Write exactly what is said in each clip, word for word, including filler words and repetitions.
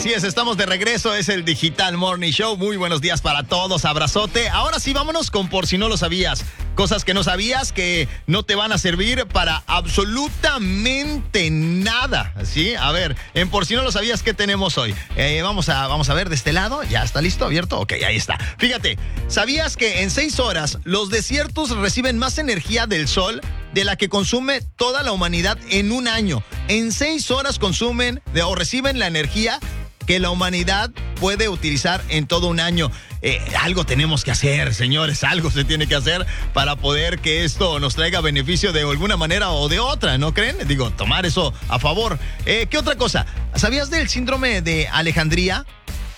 Así es, estamos de regreso, es el Digital Morning Show. Muy buenos días para todos, abrazote. Ahora sí, vámonos con por si no lo sabías. Cosas que no sabías que no te van a servir para absolutamente nada, ¿sí? A ver, en por si no lo sabías, ¿qué tenemos hoy? Eh, vamos, a, vamos a ver de este lado, ¿ya está listo, abierto? Ok, ahí está. Fíjate, ¿sabías que en seis horas los desiertos reciben más energía del sol de la que consume toda la humanidad en un año? En seis horas consumen de, o reciben la energía que la humanidad puede utilizar en todo un año. Eh, algo tenemos que hacer, señores, algo se tiene que hacer para poder que esto nos traiga beneficio de alguna manera o de otra, ¿no creen? Digo, tomar eso a favor. Eh, ¿Qué otra cosa? ¿Sabías del síndrome de Alejandría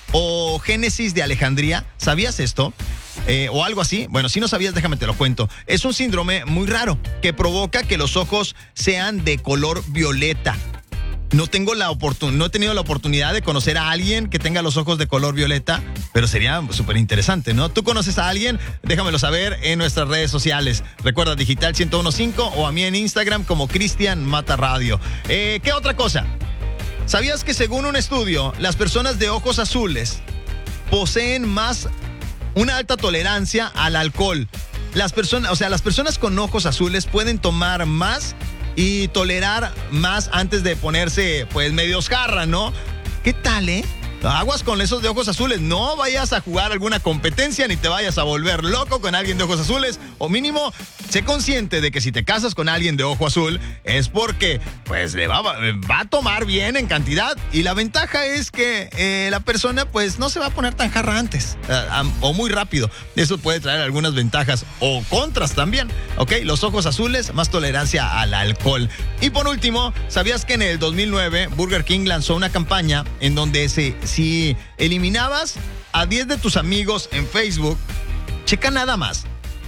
o Génesis de Alejandría? ¿Sabías esto? Eh, o algo así. Bueno, si no sabías, déjame te lo cuento. Es un síndrome muy raro que provoca que los ojos sean de color violeta. No tengo la oportun- no he tenido la oportunidad de conocer a alguien que tenga los ojos de color violeta, pero sería súper interesante, ¿no? ¿Tú conoces a alguien? Déjamelo saber en nuestras redes sociales. Recuerda Digital ciento uno punto cinco o a mí en Instagram como Cristian Mata Radio. Eh, ¿Qué otra cosa? ¿Sabías que según un estudio, las personas de ojos azules poseen más una alta tolerancia al alcohol? Las personas, o sea, las personas con ojos azules pueden tomar más y tolerar más antes de ponerse, pues, medio jarra, ¿no? ¿Qué tal, eh? Aguas con esos de ojos azules. No vayas a jugar alguna competencia ni te vayas a volver loco con alguien de ojos azules. O mínimo, sé consciente de que si te casas con alguien de ojo azul es porque, pues, le va, va a tomar bien en cantidad. Y la ventaja es que eh, la persona, pues, no se va a poner tan jarra antes. Uh, um, o muy rápido. Eso puede traer algunas ventajas o contras también. ¿Ok? Los ojos azules, más tolerancia al alcohol. Y por último, ¿sabías que en el dos mil nueve Burger King lanzó una campaña en donde se... Si eliminabas a diez de tus amigos en Facebook, checa nada más.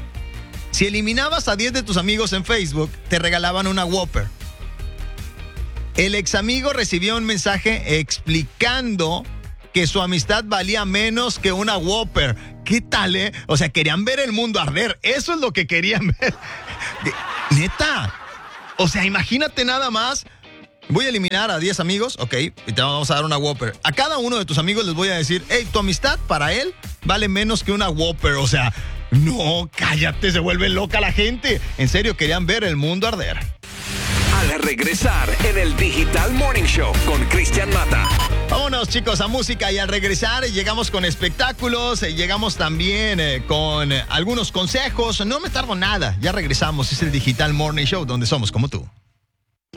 Si eliminabas a diez de tus amigos en Facebook, te regalaban una Whopper. El ex amigo recibió un mensaje explicando que su amistad valía menos que una Whopper. ¿Qué tal, eh? O sea, querían ver el mundo arder. Eso es lo que querían ver. Neta. O sea, imagínate nada más. Voy a eliminar a diez amigos, ok, y te vamos a dar una Whopper. A cada uno de tus amigos les voy a decir, hey, tu amistad para él vale menos que una Whopper. O sea, no, cállate, se vuelve loca la gente. En serio, querían ver el mundo arder. Al regresar en el Digital Morning Show con Cristian Mata. Vámonos, chicos, a música, y al regresar llegamos con espectáculos, llegamos también eh, con algunos consejos. No me tardo nada, ya regresamos. Es el Digital Morning Show donde somos como tú.